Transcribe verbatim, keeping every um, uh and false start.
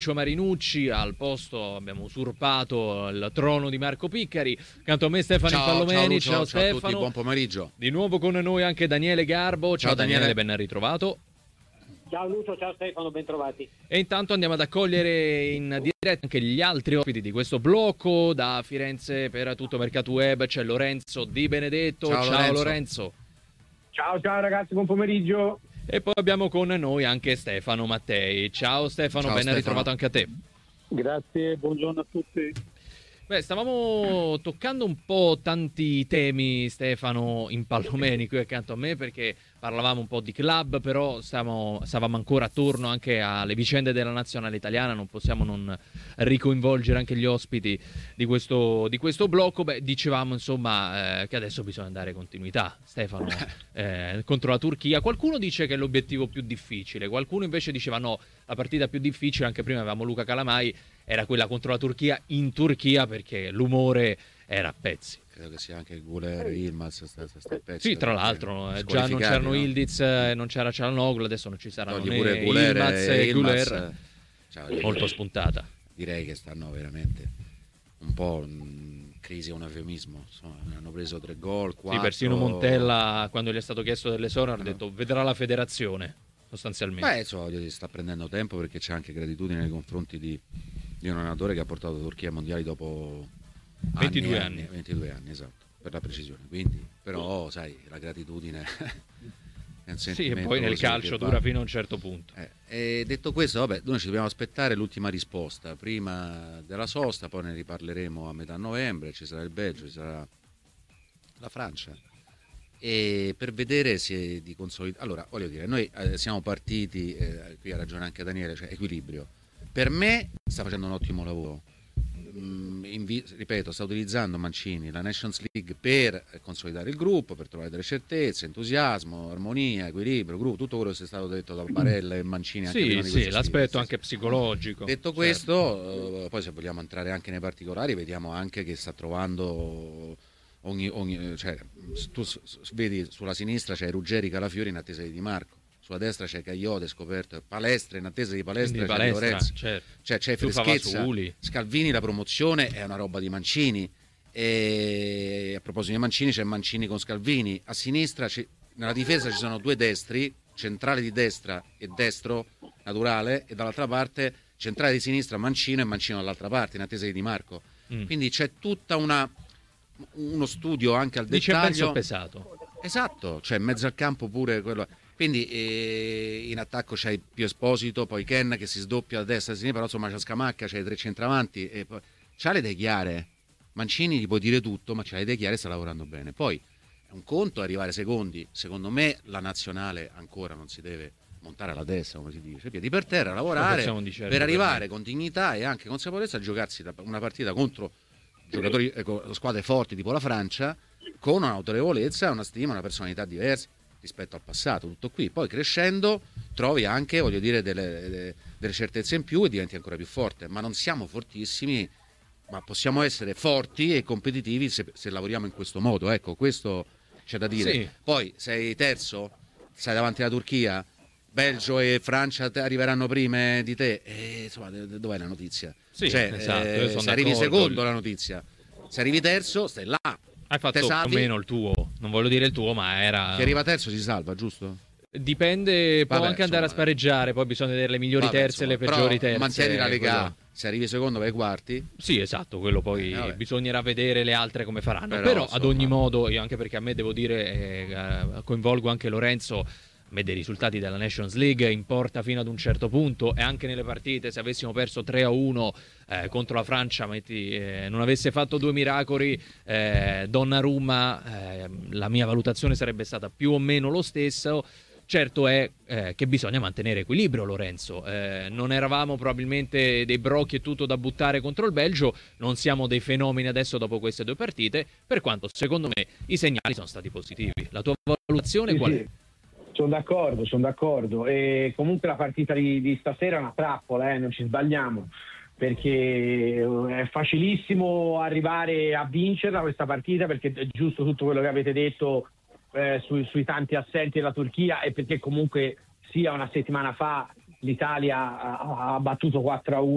Marinucci, al posto abbiamo usurpato il trono di Marco Piccari, accanto a me Stefano ciao, Impallomeni, ciao, ciao, ciao, ciao Stefano. a tutti, buon pomeriggio. Di nuovo con noi anche Daniele Garbo, ciao, ciao Daniele, Daniele, ben ritrovato. Ciao Lucio, ciao Stefano, ben trovati. E intanto andiamo ad accogliere in diretta anche gli altri ospiti di questo blocco. Da Firenze per Tutto Mercato Web c'è Lorenzo Di Benedetto, ciao, ciao Lorenzo. Lorenzo. Ciao ciao ragazzi, buon pomeriggio. E poi abbiamo con noi anche Stefano Mattei. Ciao Stefano, ciao, ben Stefano. ritrovato anche a te. Grazie, buongiorno a tutti. Beh, stavamo toccando un po' tanti temi, Stefano Impallomeni, qui accanto a me, perché parlavamo un po' di club, però stavamo, stavamo ancora attorno anche alle vicende della nazionale italiana, non possiamo non ricoinvolgere anche gli ospiti di questo, di questo blocco. Beh, dicevamo insomma eh, che adesso bisogna dare continuità, Stefano, eh, contro la Turchia. Qualcuno dice che è l'obiettivo più difficile, qualcuno invece diceva no, la partita più difficile, anche prima avevamo Luca Calamai, era quella contro la Turchia in Turchia, perché l'umore era a pezzi. Credo che sia anche Guler, Yilmaz, sta, sta, sta pezzi. Sì, tra l'altro, eh, già non c'erano no? Ildiz, eh, non c'era Çalhanoğlu, adesso non ci saranno Togli né pure Guler Yilmaz e e Guler. Cioè, molto spuntata. Direi che stanno veramente un po' in crisi, è un eufemismo. Insomma, hanno preso tre gol, quattro. Sì, persino Montella, quando gli è stato chiesto dell'esonero, ha detto vedrà la federazione, sostanzialmente. Beh, insomma, sta prendendo tempo, perché c'è anche gratitudine nei confronti di, di un allenatore che ha portato la Turchia ai mondiali dopo ventidue anni, anni. ventidue anni, esatto, per la precisione. Quindi, però, sai, la gratitudine è un sì, sentimento. e poi nel calcio dura va. fino a un certo punto. Eh, e detto questo, vabbè, noi ci dobbiamo aspettare l'ultima risposta prima della sosta, poi ne riparleremo a metà novembre, ci sarà il Belgio, ci sarà la Francia, e per vedere se è di consolidare. Allora, voglio dire, noi eh, siamo partiti, eh, qui ha ragione anche Daniele, cioè equilibrio. Per me sta facendo un ottimo lavoro. Mm, invi- ripeto, sta utilizzando Mancini, la Nations League, per consolidare il gruppo, per trovare delle certezze, entusiasmo, armonia, equilibrio, gruppo, tutto quello che è stato detto da Barella e Mancini. Anche sì, prima di sì, l'aspetto sfide. anche psicologico. Detto questo, certo. eh, poi se vogliamo entrare anche nei particolari, vediamo anche che sta trovando ogni, ogni cioè, tu vedi sulla sinistra c'è Ruggeri, Calafiori in attesa di Di Marco. Sulla destra c'è Caiote, scoperto, Palestra in attesa di Palestra, Quindi c'è Palestra, Lorenzo, certo. cioè, c'è freschezza. Favasuli. Scalvini, la promozione è una roba di Mancini, e a proposito di Mancini c'è Mancini con Scalvini, a sinistra c'è, nella difesa ci sono due destri, centrale di destra e destro naturale, e dall'altra parte centrale di sinistra Mancino e Mancino dall'altra parte in attesa di Di Marco. Mm. Quindi c'è tutta una uno studio anche al Dice dettaglio. Dice ben soppesato. Esatto, cioè in mezzo al campo pure quello. Quindi eh, in attacco c'hai Pio Esposito, poi Ken che si sdoppia a destra e a sinistra, però insomma c'è Scamacca, c'hai tre centravanti, e poi c'ha le idee chiare. Mancini gli può dire tutto, ma c'ha le idee chiare e sta lavorando bene. Poi è un conto arrivare secondi. Secondo me la nazionale ancora non si deve montare alla destra, come si dice, piedi per terra, lavorare per arrivare con dignità e anche consapevolezza a giocarsi una partita contro giocatori, ecco, squadre forti tipo la Francia, con un'autorevolezza, una stima, una personalità diversa rispetto al passato, tutto qui. Poi crescendo trovi anche, voglio dire, delle, delle certezze in più e diventi ancora più forte. Ma non siamo fortissimi, ma possiamo essere forti e competitivi se, se lavoriamo in questo modo. Ecco, questo c'è da dire. Sì. Poi sei terzo, stai davanti alla Turchia, Belgio e Francia arriveranno prima di te, e insomma, dov'è la notizia? Sì, cioè, esatto, eh, se d'accordo. arrivi secondo la notizia, se arrivi terzo stai là. Hai fatto più o meno il tuo, non voglio dire il tuo, ma era... Chi arriva terzo si salva, giusto? Dipende, può Vabbè, anche andare insomma, a spareggiare, poi bisogna vedere le migliori vabbè, terze e le insomma, peggiori però terze. mantieni la Lega, quello... se arrivi secondo vai ai quarti. Sì, esatto, quello poi eh, bisognerà vedere le altre come faranno. Però, Però insomma... ad ogni modo, io anche perché a me devo dire, eh, coinvolgo anche Lorenzo, a me dei risultati della Nations League importa fino ad un certo punto, e anche nelle partite, se avessimo perso tre a uno eh, contro la Francia, metti, eh, non avesse fatto due miracoli eh, Donnarumma, eh, la mia valutazione sarebbe stata più o meno lo stesso. Certo è eh, che bisogna mantenere equilibrio, Lorenzo. Eh, non eravamo probabilmente dei brocchi e tutto da buttare contro il Belgio, non siamo dei fenomeni adesso dopo queste due partite, per quanto secondo me i segnali sono stati positivi. La tua valutazione sì, qual è? Sì. Sono d'accordo, sono d'accordo. E comunque la partita di, di stasera è una trappola, eh, non ci sbagliamo, perché è facilissimo arrivare a vincerla questa partita, perché è giusto tutto quello che avete detto eh, sui, sui tanti assenti della Turchia, e perché comunque sia una settimana fa l'Italia ha, ha battuto quattro a uno